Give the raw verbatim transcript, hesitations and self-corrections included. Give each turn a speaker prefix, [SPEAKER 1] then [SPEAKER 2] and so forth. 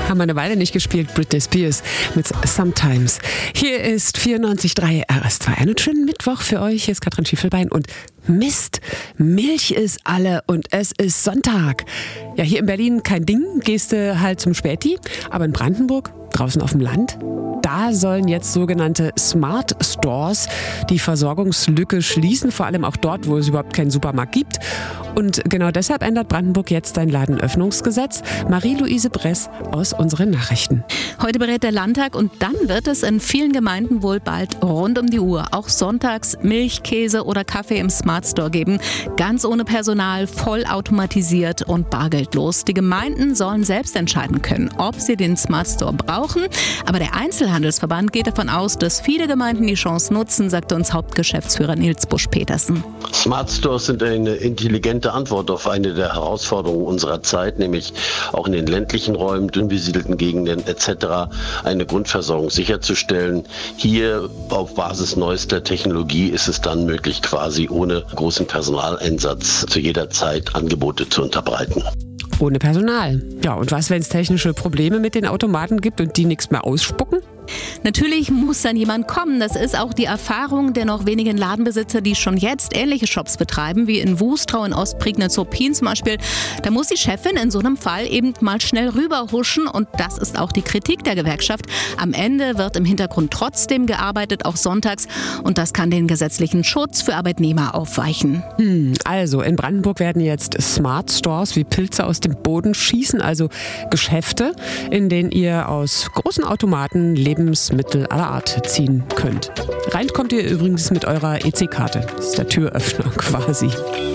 [SPEAKER 1] Haben wir eine Weile nicht gespielt, Britney Spears mit Sometimes. Hier ist vierundneunzig Komma drei R S zwei. Einen schönen Mittwoch für euch. Hier ist Katrin Schiefelbein und Mist, Milch ist alle und es ist Sonntag. Ja, hier in Berlin kein Ding, gehst du halt zum Späti, aber in Brandenburg, draußen auf dem Land, da sollen jetzt sogenannte Smart Stores die Versorgungslücke schließen, vor allem auch dort, wo es überhaupt keinen Supermarkt gibt. Und genau deshalb ändert Brandenburg jetzt sein Ladenöffnungsgesetz. Marie-Louise Bress aus unseren Nachrichten.
[SPEAKER 2] Heute berät der Landtag und dann wird es in vielen Gemeinden wohl bald rund um die Uhr auch sonntags Milch, Käse oder Kaffee im Smart Store geben. Ganz ohne Personal, vollautomatisiert und bargeldlos. Die Gemeinden sollen selbst entscheiden können, ob sie den Smart Store brauchen. Aber der Einzelhandelsverband geht davon aus, dass viele Gemeinden die Chance nutzen, sagte uns Hauptgeschäftsführer Nils Busch-Petersen.
[SPEAKER 3] Smart Stores sind eine intelligente Antwort auf eine der Herausforderungen unserer Zeit, nämlich auch in den ländlichen Räumen, dünn besiedelten Gegenden et cetera eine Grundversorgung sicherzustellen. Hier auf Basis neuester Technologie ist es dann möglich, quasi ohne großen Personaleinsatz zu jeder Zeit Angebote zu unterbreiten.
[SPEAKER 1] Ohne Personal. Ja, und was, wenn es technische Probleme mit den Automaten gibt und die nichts mehr ausspucken?
[SPEAKER 2] Natürlich muss dann jemand kommen. Das ist auch die Erfahrung der noch wenigen Ladenbesitzer, die schon jetzt ähnliche Shops betreiben, wie in Wustrau in Ostprignitz-Ruppin zum Beispiel. Da muss die Chefin in so einem Fall eben mal schnell rüberhuschen und das ist auch die Kritik der Gewerkschaft. Am Ende wird im Hintergrund trotzdem gearbeitet, auch sonntags, und das kann den gesetzlichen Schutz für Arbeitnehmer aufweichen.
[SPEAKER 1] Hm, also in Brandenburg werden jetzt Smart Stores wie Pilze aus dem Boden schießen, also Geschäfte, in denen ihr aus großen Automaten Lebensmittel aller Art ziehen könnt. Rein kommt ihr übrigens mit eurer E C-Karte. Das ist der Türöffner quasi.